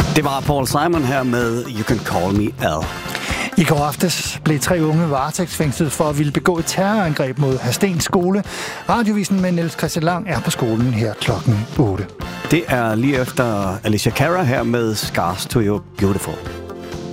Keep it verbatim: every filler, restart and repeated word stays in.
Det var Paul Simon her med You Can Call Me Al. I går aftes blev tre unge varetægtsfængslet for at ville begå et terrorangreb mod Hadsten skole. Radiovisen med Niels Christian Lang er på skolen her klokken otte. Det er lige efter Alicia Cara her med Scars to Your Beautiful.